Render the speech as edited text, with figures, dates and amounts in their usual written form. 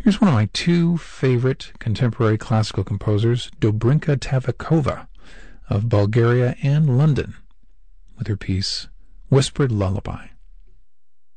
Here's one of my two favorite contemporary classical composers, Dobrinka Tavakova of Bulgaria and London, with her piece, Whispered Lullaby.